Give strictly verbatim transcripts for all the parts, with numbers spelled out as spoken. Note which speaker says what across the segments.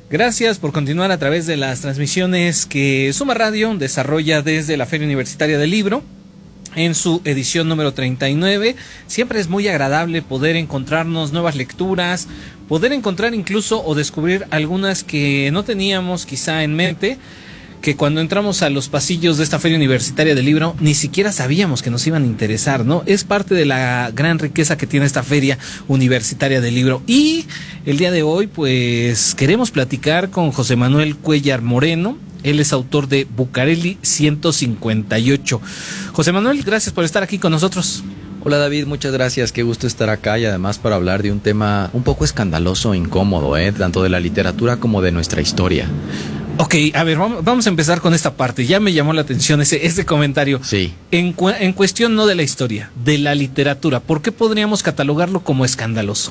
Speaker 1: Gracias por continuar a través de las transmisiones que Suma Radio desarrolla desde la Feria Universitaria del Libro en su edición número treinta y nueve. Siempre es muy agradable poder encontrarnos nuevas lecturas, poder encontrar incluso o descubrir algunas que no teníamos quizá en mente, que cuando entramos a los pasillos de esta Feria Universitaria del Libro ni siquiera sabíamos que nos iban a interesar, ¿no? Es parte de la gran riqueza que tiene esta Feria Universitaria del Libro. Y el día de hoy, pues, queremos platicar con José Manuel Cuéllar Moreno. Él es autor de Bucareli ciento cincuenta y ocho. José Manuel, gracias por estar aquí con nosotros.
Speaker 2: Hola David, muchas gracias, qué gusto estar acá y además para hablar de un tema un poco escandaloso e incómodo, ¿eh? Tanto de la literatura como de nuestra historia.
Speaker 1: Ok, a ver, vamos, vamos a empezar con esta parte. Ya me llamó la atención ese, ese comentario.
Speaker 2: Sí.
Speaker 1: En, cu en cuestión no de la historia, de la literatura, ¿por qué podríamos catalogarlo como escandaloso?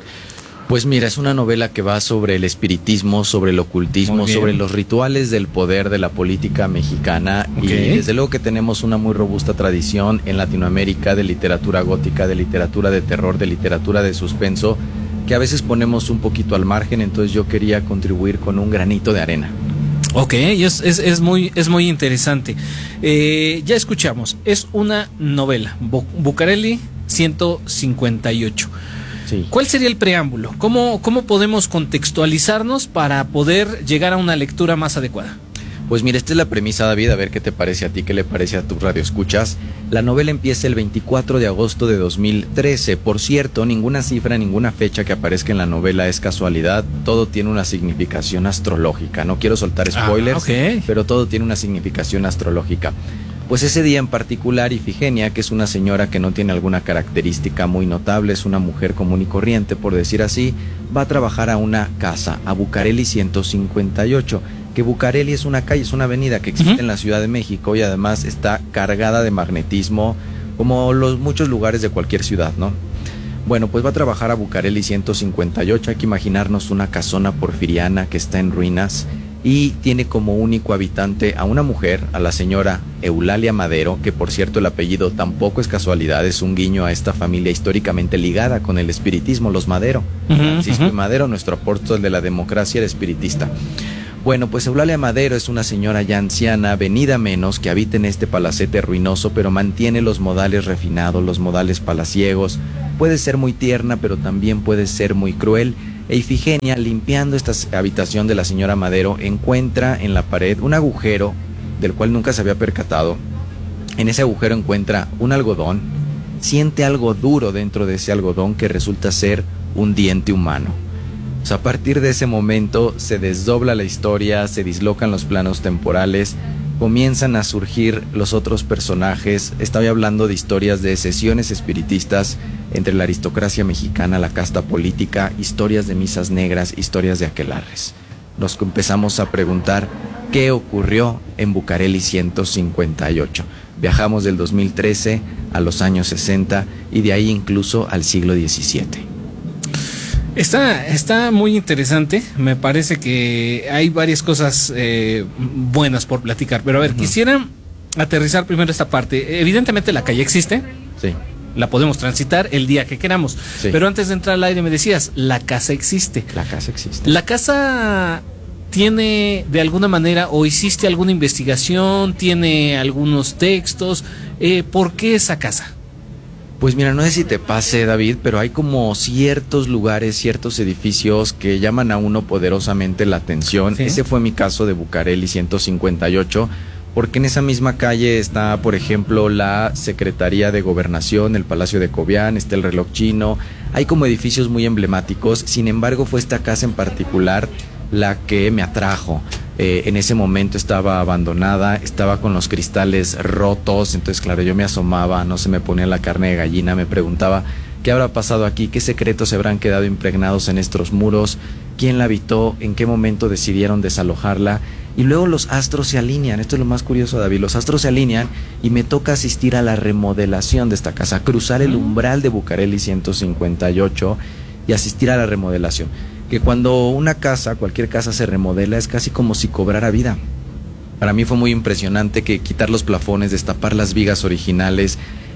Speaker 2: Pues mira, es una novela que va sobre el espiritismo, sobre el ocultismo, sobre los rituales del poder de la política mexicana. Okay. Y desde luego que tenemos una muy robusta tradición en Latinoamérica de literatura gótica, de literatura de terror, de literatura de suspenso, que a veces ponemos un poquito al margen, entonces yo quería contribuir con un granito de arena.
Speaker 1: Ok, es, es, es, muy, es muy interesante. Eh, ya escuchamos, es una novela, Bucareli ciento cincuenta y ocho.
Speaker 2: Sí.
Speaker 1: ¿Cuál sería el preámbulo? ¿Cómo, ¿Cómo podemos contextualizarnos para poder llegar a una lectura más adecuada?
Speaker 2: Pues mira, esta es la premisa, David, a ver qué te parece a ti, qué le parece a tus radioescuchas. La novela empieza el veinticuatro de agosto de dos mil trece. Por cierto, ninguna cifra, ninguna fecha que aparezca en la novela es casualidad. Todo tiene una significación astrológica. No quiero soltar spoilers,
Speaker 1: ah, okay.
Speaker 2: pero todo tiene una significación astrológica. Pues ese día en particular, Ifigenia, que es una señora que no tiene alguna característica muy notable, es una mujer común y corriente, por decir así, va a trabajar a una casa, a Bucareli ciento cincuenta y ocho, que Bucareli es una calle, es una avenida que existe uh-huh. en la Ciudad de México y además está cargada de magnetismo, como los muchos lugares de cualquier ciudad, ¿no? Bueno, pues va a trabajar a Bucareli ciento cincuenta y ocho, hay que imaginarnos una casona porfiriana que está en ruinas, y tiene como único habitante a una mujer, a la señora Eulalia Madero, que por cierto el apellido tampoco es casualidad, es un guiño a esta familia históricamente ligada con el espiritismo, los Madero. Uh-huh, Francisco uh-huh. y Madero, nuestro apóstol de la democracia, era espiritista. Bueno, pues Eulalia Madero es una señora ya anciana, venida menos, que habita en este palacete ruinoso, pero mantiene los modales refinados, los modales palaciegos. Puede ser muy tierna, pero también puede ser muy cruel. E Ifigenia, limpiando esta habitación de la señora Madero, encuentra en la pared un agujero del cual nunca se había percatado. En ese agujero encuentra un algodón, siente algo duro dentro de ese algodón que resulta ser un diente humano. O sea, a partir de ese momento se desdobla la historia, se dislocan los planos temporales, comienzan a surgir los otros personajes. Estaba hablando de historias de sesiones espiritistas entre la aristocracia mexicana, la casta política, historias de misas negras, historias de aquelarres. Nos empezamos a preguntar qué ocurrió en Bucareli ciento cincuenta y ocho. Viajamos del dos mil trece a los años sesenta y de ahí incluso al siglo diecisiete.
Speaker 1: Está, está muy interesante, me parece que hay varias cosas eh, buenas por platicar, pero a ver, uh-huh. quisiera aterrizar primero esta parte. Evidentemente la calle existe,
Speaker 2: sí.
Speaker 1: la podemos transitar el día que queramos, sí. pero antes de entrar al aire me decías, la casa existe.
Speaker 2: La casa existe.
Speaker 1: La casa tiene de alguna manera, o hiciste alguna investigación, tiene algunos textos, eh, ¿por qué esa casa?
Speaker 2: Pues mira, no sé si te pase, David, pero hay como ciertos lugares, ciertos edificios que llaman a uno poderosamente la atención. ¿Sí? Ese fue mi caso de Bucareli ciento cincuenta y ocho, porque en esa misma calle está, por ejemplo, la Secretaría de Gobernación, el Palacio de Cobián, está el Reloj Chino. Hay como edificios muy emblemáticos, sin embargo fue esta casa en particular la que me atrajo. Eh, en ese momento estaba abandonada, estaba con los cristales rotos, entonces claro, yo me asomaba, no se me ponía la carne de gallina, me preguntaba qué habrá pasado aquí, qué secretos se habrán quedado impregnados en estos muros, quién la habitó, en qué momento decidieron desalojarla. Y luego los astros se alinean, esto es lo más curioso, David, los astros se alinean y me toca asistir a la remodelación de esta casa, cruzar el umbral de Bucareli ciento cincuenta y ocho y asistir a la remodelación. Que cuando una casa, cualquier casa se remodela, es casi como si cobrara vida. Para mí fue muy impresionante que quitar los plafones, destapar las vigas originales,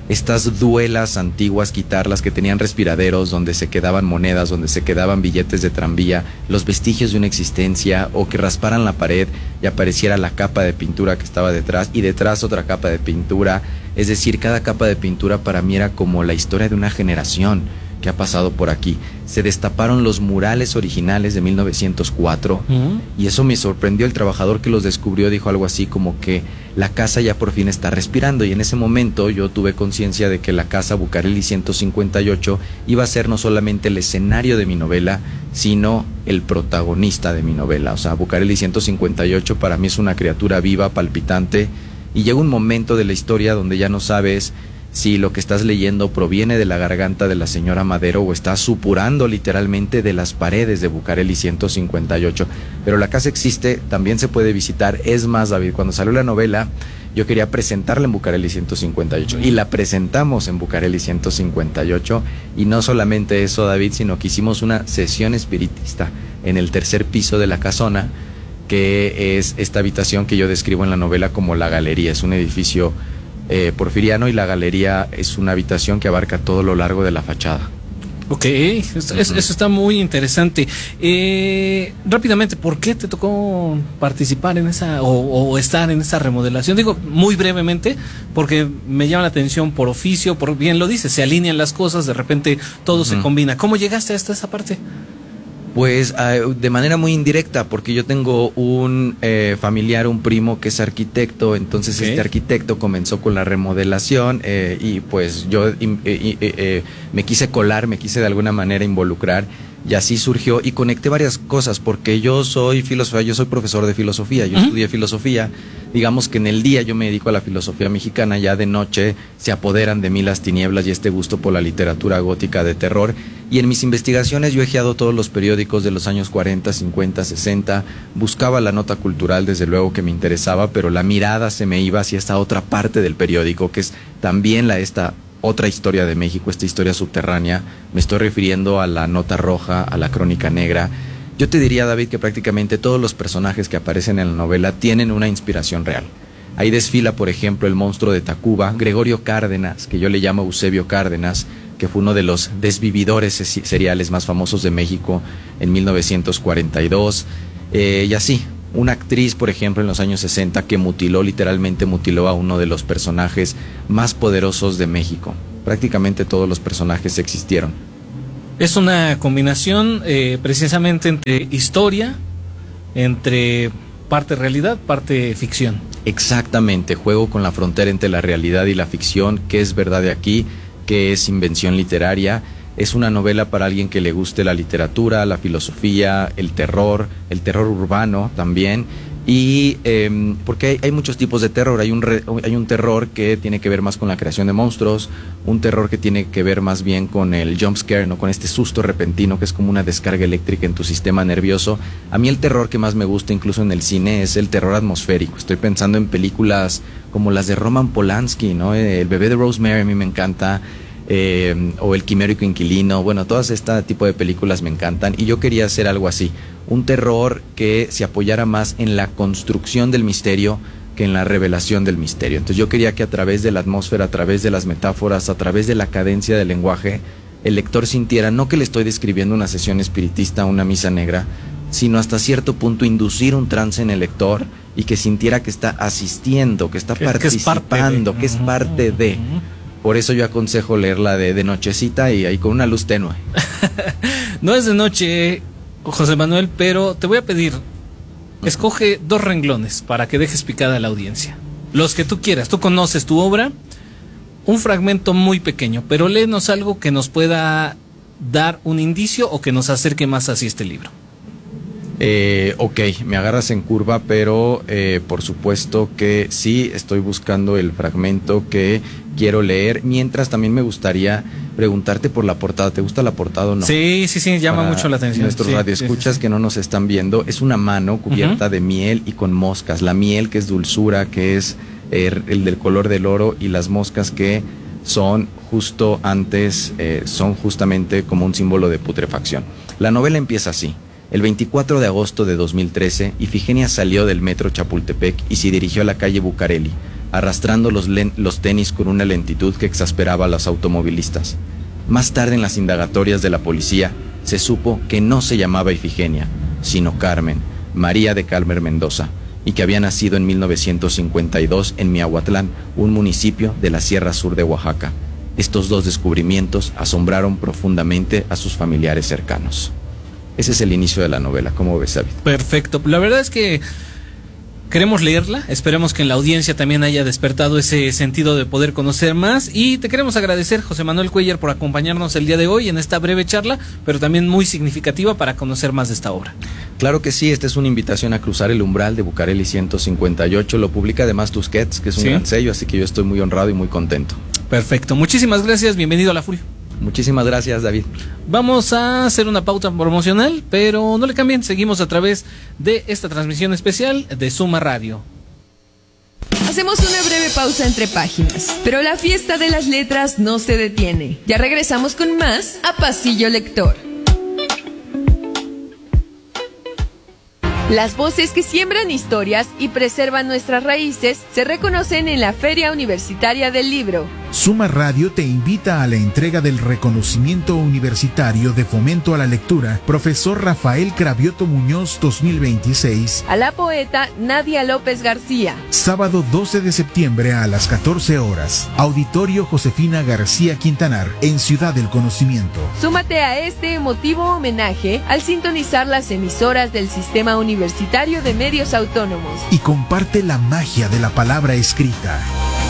Speaker 2: estas duelas antiguas, quitarlas, que tenían respiraderos, donde se quedaban monedas, donde se quedaban billetes de tranvía, los vestigios de una existencia, o que rasparan la pared y apareciera la capa de pintura que estaba detrás, y detrás otra capa de pintura. Es decir, cada capa de pintura para mí era como la historia de una generación que ha pasado por aquí. Se destaparon los murales originales de mil novecientos cuatro, uh-huh. y eso me sorprendió. El trabajador que los descubrió dijo algo así como que la casa ya por fin está respirando, y en ese momento yo tuve conciencia de que la casa Bucareli ciento cincuenta y ocho iba a ser no solamente el escenario de mi novela, sino el protagonista de mi novela. O sea, Bucareli ciento cincuenta y ocho para mí es una criatura viva, palpitante, y llega un momento de la historia donde ya no sabes si lo que estás leyendo proviene de la garganta de la señora Madero o estás supurando literalmente de las paredes de Bucareli ciento cincuenta y ocho. Pero la casa existe, también se puede visitar. Es más, David, cuando salió la novela, yo quería presentarla en Bucareli ciento cincuenta y ocho, y la presentamos en Bucareli ciento cincuenta y ocho. Y no solamente eso, David, sino que hicimos una sesión espiritista en el tercer piso de la casona, que es esta habitación que yo describo en la novela como la galería. Es un edificio Eh, porfiriano, y la galería es una habitación que abarca todo lo largo de la fachada.
Speaker 1: Ok, eso, uh-huh. eso está muy interesante. Eh, rápidamente, ¿por qué te tocó participar en esa o, o estar en esa remodelación? Digo muy brevemente, porque me llama la atención por oficio, por bien lo dices, se alinean las cosas, de repente todo uh-huh. se combina. ¿Cómo llegaste hasta esa parte?
Speaker 2: Pues uh, de manera muy indirecta, porque yo tengo un eh, familiar, un primo que es arquitecto. Entonces okay. este arquitecto comenzó con la remodelación eh, y pues yo eh, eh, eh, me quise colar, me quise de alguna manera involucrar, y así surgió, y conecté varias cosas, porque yo soy filósofo, yo soy profesor de filosofía, yo uh-huh. estudié filosofía. Digamos que en el día yo me dedico a la filosofía mexicana, ya de noche se apoderan de mí las tinieblas y este gusto por la literatura gótica de terror. Y en mis investigaciones yo he guiado todos los periódicos de los años cuarenta, cincuenta, sesenta, buscaba la nota cultural, desde luego que me interesaba, pero la mirada se me iba hacia esta otra parte del periódico, que es también la esta otra historia de México, esta historia subterránea. Me estoy refiriendo a la nota roja, a la crónica negra. Yo te diría, David, que prácticamente todos los personajes que aparecen en la novela tienen una inspiración real. Ahí desfila, por ejemplo, el monstruo de Tacuba, Gregorio Cárdenas, que yo le llamo Eusebio Cárdenas, que fue uno de los desvividores seriales más famosos de México en mil novecientos cuarenta y dos, eh, y así. Una actriz, por ejemplo, en los años sesenta, que mutiló, literalmente mutiló a uno de los personajes más poderosos de México. Prácticamente todos los personajes existieron.
Speaker 1: Es una combinación eh, precisamente entre historia, entre parte realidad, parte ficción.
Speaker 2: Exactamente, juego con la frontera entre la realidad y la ficción, qué es verdad de aquí, qué es invención literaria. Es una novela para alguien que le guste la literatura, la filosofía, el terror, el terror urbano también. Y eh, porque hay, hay muchos tipos de terror. Hay un, re, hay un terror que tiene que ver más con la creación de monstruos, un terror que tiene que ver más bien con el jump scare, ¿no? Con este susto repentino que es como una descarga eléctrica en tu sistema nervioso. A mí el terror que más me gusta, incluso en el cine, es el terror atmosférico. Estoy pensando en películas como las de Roman Polanski, ¿no? El bebé de Rosemary a mí me encanta. Eh, o El quimérico inquilino. Bueno, todas este tipo de películas me encantan, y yo quería hacer algo así, un terror que se apoyara más en la construcción del misterio que en la revelación del misterio. Entonces yo quería que a través de la atmósfera, a través de las metáforas, a través de la cadencia del lenguaje, el lector sintiera no que le estoy describiendo una sesión espiritista, una misa negra, sino hasta cierto punto inducir un trance en el lector y que sintiera que está asistiendo, que está que, participando, que es parte de... Que es parte de. Por eso yo aconsejo leerla de, de nochecita y ahí con una luz tenue.
Speaker 1: No es de noche, José Manuel, pero te voy a pedir, escoge dos renglones para que dejes picada a la audiencia. Los que tú quieras, tú conoces tu obra, un fragmento muy pequeño, pero léenos algo que nos pueda dar un indicio o que nos acerque más hacia este libro.
Speaker 2: Eh, ok, me agarras en curva, pero eh, por supuesto que sí estoy buscando el fragmento que quiero leer. Mientras también me gustaría preguntarte por la portada. ¿Te gusta la portada o no?
Speaker 1: Sí, sí, sí, llama Para mucho la atención.
Speaker 2: Nuestros
Speaker 1: sí,
Speaker 2: radioescuchas sí, sí. que no nos están viendo, es una mano cubierta uh-huh. de miel y con moscas. La miel, que es dulzura, que es eh, el del color del oro, y las moscas que son justo antes, eh, son justamente como un símbolo de putrefacción. La novela empieza así. El veinticuatro de agosto de dos mil trece, Ifigenia salió del metro Chapultepec y se dirigió a la calle Bucareli, arrastrando los, los tenis con una lentitud que exasperaba a los automovilistas. Más tarde, en las indagatorias de la policía, se supo que no se llamaba Ifigenia, sino Carmen, María de Carmen Mendoza, y que había nacido en mil novecientos cincuenta y dos en Miahuatlán, un municipio de la Sierra Sur de Oaxaca. Estos dos descubrimientos asombraron profundamente a sus familiares cercanos. Ese es el inicio de la novela. ¿Cómo ves, David?
Speaker 1: Perfecto. La verdad es que queremos leerla, esperemos que en la audiencia también haya despertado ese sentido de poder conocer más, y te queremos agradecer, José Manuel Cuellar, por acompañarnos el día de hoy en esta breve charla, pero también muy significativa para conocer más de esta obra.
Speaker 2: Claro que sí, esta es una invitación a cruzar el umbral de Bucareli ciento cincuenta y ocho, lo publica además Tusquets, que es un ¿Sí? gran sello, así que yo estoy muy honrado y muy contento.
Speaker 1: Perfecto, muchísimas gracias, bienvenido a La Furia.
Speaker 2: Muchísimas gracias, David.
Speaker 1: Vamos a hacer una pauta promocional, pero no le cambien, seguimos a través de esta transmisión especial de Suma Radio.
Speaker 3: Hacemos una breve pausa entre páginas, pero la fiesta de las letras no se detiene. Ya regresamos con más a Pasillo Lector. Las voces que siembran historias y preservan nuestras raíces se reconocen en la Feria Universitaria del Libro.
Speaker 4: Suma Radio te invita a la entrega del reconocimiento universitario de fomento a la lectura Profesor Rafael Cravioto Muñoz dos mil veintiséis
Speaker 3: a la poeta Nadia López García.
Speaker 4: Sábado doce de septiembre a las catorce horas. Auditorio Josefina García Quintanar, en Ciudad del Conocimiento.
Speaker 3: Súmate a este emotivo homenaje al sintonizar las emisoras del Sistema Universitario de Medios Autónomos.
Speaker 4: Y comparte la magia de la palabra escrita.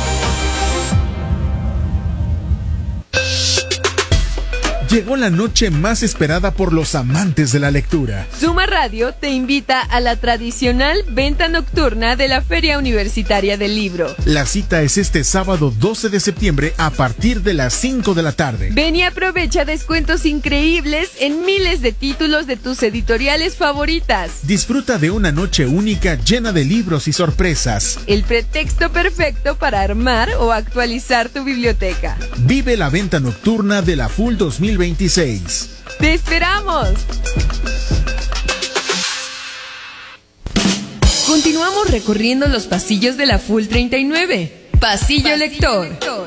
Speaker 4: Llegó la noche más esperada por los amantes de la lectura.
Speaker 3: Suma Radio te invita a la tradicional venta nocturna de la Feria Universitaria del Libro.
Speaker 4: La cita es este sábado doce de septiembre a partir de las cinco de la tarde.
Speaker 3: Ven y aprovecha descuentos increíbles en miles de títulos de tus editoriales favoritas.
Speaker 4: Disfruta de una noche única llena de libros y sorpresas.
Speaker 3: El pretexto perfecto para armar o actualizar tu biblioteca.
Speaker 4: Vive la venta nocturna de la Full dos mil veintiséis.
Speaker 3: ¡Te esperamos! Continuamos recorriendo los pasillos de la Full treinta y nueve. Pasillo, Pasillo Lector. Lector.